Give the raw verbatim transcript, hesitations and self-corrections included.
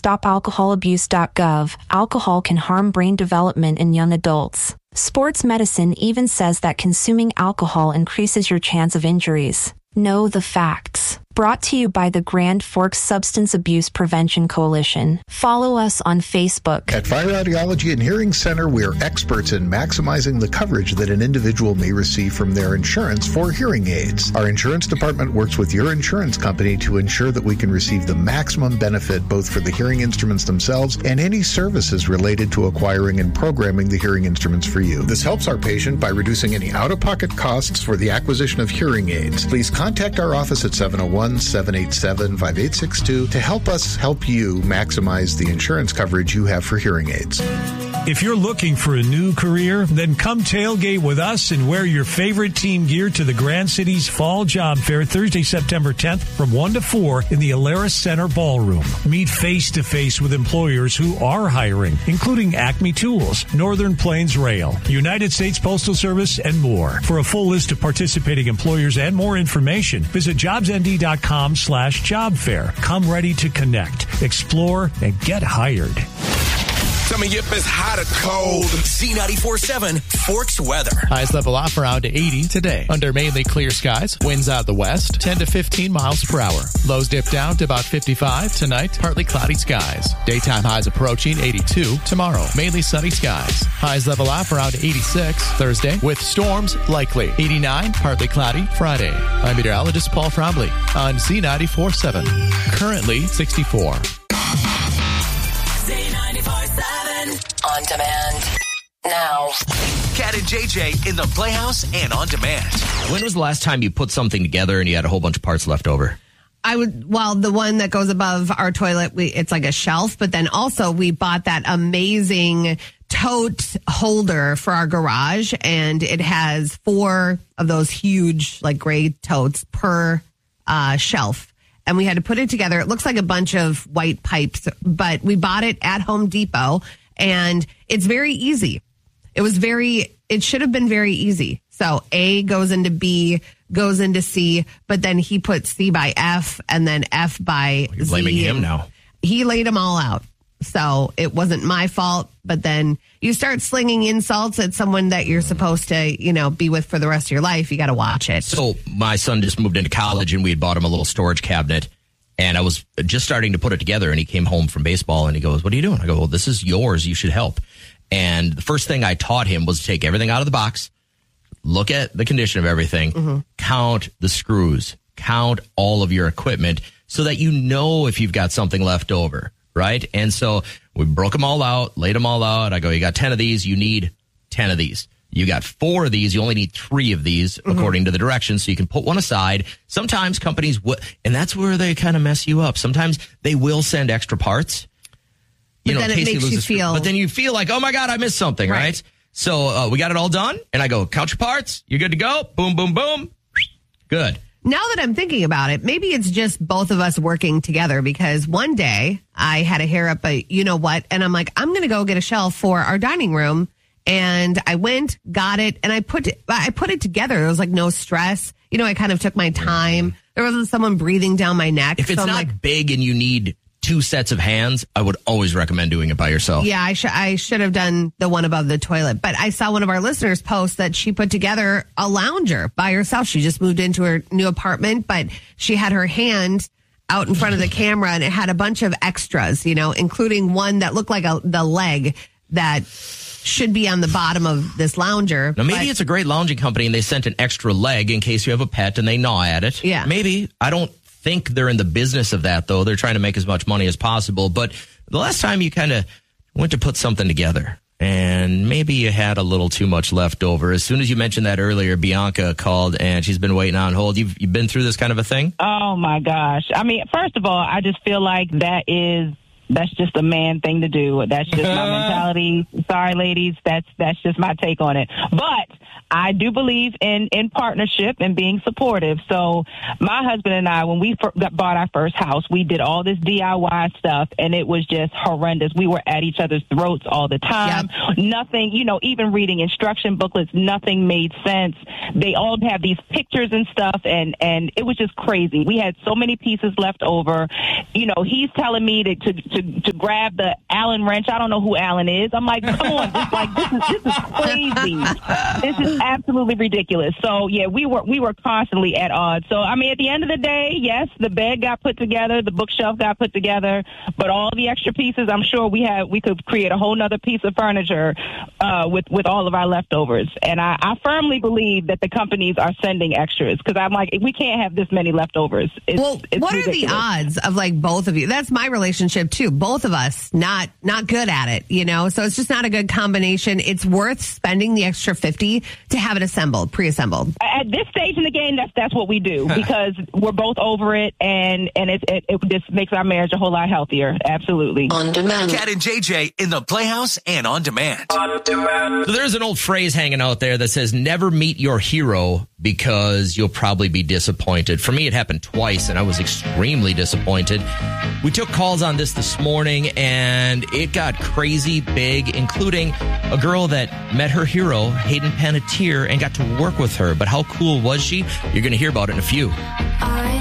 stop alcohol abuse dot gov, alcohol can harm brain development in young adults. Sports medicine even says that consuming alcohol increases your chance of injuries. Know the facts. Brought to you by the Grand Forks Substance Abuse Prevention Coalition. Follow us on Facebook. At Fire Audiology and Hearing Center, we are experts in maximizing the coverage that an individual may receive from their insurance for hearing aids. Our insurance department works with your insurance company to ensure that we can receive the maximum benefit both for the hearing instruments themselves and any services related to acquiring and programming the hearing instruments for you. This helps our patient by reducing any out-of-pocket costs for the acquisition of hearing aids. Please contact our office at seven oh one, seven eight seven, five eight six two to help us help you maximize the insurance coverage you have for hearing aids. If you're looking for a new career, then come tailgate with us and wear your favorite team gear to the Grand Cities Fall Job Fair Thursday, September tenth from one to four in the Alaris Center Ballroom. Meet face-to-face with employers who are hiring, including Acme Tools, Northern Plains Rail, United States Postal Service, and more. For a full list of participating employers and more information, visit jobsnd.com slash job fair. Come ready to connect, explore, and get hired. Tell me if it's hot or cold. Z ninety-four point seven Forks weather. Highs level off around eighty today. Under mainly clear skies. Winds out the west, ten to fifteen miles per hour. Lows dip down to about fifty-five tonight. Partly cloudy skies. Daytime highs approaching eighty-two tomorrow. Mainly sunny skies. Highs level off around eighty-six Thursday with storms likely. eighty-nine, partly cloudy Friday. I'm meteorologist Paul Fromley on Z ninety-four point seven. Currently sixty-four. On demand. Now. Cat and J J in the Playhouse and on demand. When was the last time you put something together and you had a whole bunch of parts left over? I would, well, the one that goes above our toilet, we, it's like a shelf, but then also we bought that amazing tote holder for our garage, and it has four of those huge, like gray totes per uh, shelf. And we had to put it together. It looks like a bunch of white pipes, but we bought it at Home Depot, and it's very easy. It was very, it should have been very easy. So A goes into B, goes into C, but then he put C by F and then F by You're Z. blaming him now. He laid them all out. So it wasn't my fault, but then you start slinging insults at someone that you're supposed to, you know, be with for the rest of your life. You got to watch it. So my son just moved into college and we had bought him a little storage cabinet, and I was just starting to put it together, and he came home from baseball and he goes, "What are you doing?" I go, "Well, this is yours. You should help." And the first thing I taught him was to take everything out of the box, look at the condition of everything, mm-hmm. count the screws, count all of your equipment so that you know if you've got something left over. Right. And so we broke them all out, laid them all out. I go, you got ten of these. You need ten of these. You got four of these. You only need three of these, mm-hmm. according to the directions. So you can put one aside. Sometimes companies will, and that's where they kind of mess you up. Sometimes they will send extra parts. You but know, then it makes you, you feel. But then you feel like, oh my God, I missed something. Right. right? So uh, we got it all done. And I go, count your parts. You're good to go. Boom, boom, boom. Good. Now that I'm thinking about it, maybe it's just both of us working together, because one day I had a hair up, but you know what? And I'm like, I'm going to go get a shelf for our dining room. And I went, got it, and I put it, I put it together. There was like no stress. You know, I kind of took my time. There wasn't someone breathing down my neck. If it's so not like, big and you need two sets of hands, I would always recommend doing it by yourself. Yeah, I should I should have done the one above the toilet. But I saw one of our listeners post that she put together a lounger by herself. She just moved into her new apartment, but she had her hand out in front of the camera, and it had a bunch of extras, you know, including one that looked like a, the leg that should be on the bottom of this lounger. Now, maybe but, it's a great lounging company and they sent an extra leg in case you have a pet and they gnaw at it. Yeah. Maybe. I don't think they're in the business of that, though. They're trying to make as much money as possible. But the last time you kind of went to put something together and maybe you had a little too much left over. As soon as you mentioned that earlier, Bianca called and she's been waiting on hold. You've, you've been through this kind of a thing? Oh, my gosh. I mean, first of all, I just feel like that is That's just a man thing to do. That's just my mentality. Sorry, ladies. That's that's just my take on it. But I do believe in, in partnership and being supportive. So my husband and I, when we fir- got, bought our first house, we did all this D I Y stuff, and it was just horrendous. We were at each other's throats all the time. Yep. Nothing, you know, even reading instruction booklets, nothing made sense. They all have these pictures and stuff, and, and it was just crazy. We had so many pieces left over. You know, he's telling me to, to, to to, to grab the Allen wrench. I don't know who Allen is. I'm like, come on, this, like this is this is crazy. This is absolutely ridiculous. So yeah, we were we were constantly at odds. So I mean, at the end of the day, yes, the bed got put together, the bookshelf got put together, but all the extra pieces, I'm sure we had we could create a whole nother piece of furniture uh, with with all of our leftovers. And I, I firmly believe that the companies are sending extras because I'm like, we can't have this many leftovers. It's, well, it's what ridiculous. are the odds of like both of you? That's my relationship too. Both of us not not good at it, you know. So it's just not a good combination. It's worth spending the extra fifty to have it assembled, pre-assembled. At this stage in the game, that's that's what we do because we're both over it, and and it, it it just makes our marriage a whole lot healthier. Absolutely. On demand. Cat and J J in the Playhouse and on demand. So there's an old phrase hanging out there that says never meet your hero because you'll probably be disappointed. For me, it happened twice, and I was extremely disappointed. We took calls on this this morning, and it got crazy big, including a girl that met her hero, Hayden Panettiere, and got to work with her. But how cool was she? You're going to hear about it in a few. I